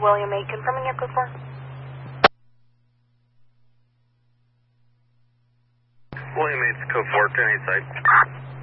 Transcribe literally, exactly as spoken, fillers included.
William eight, confirming your code four. William eight's code four, ten eight site.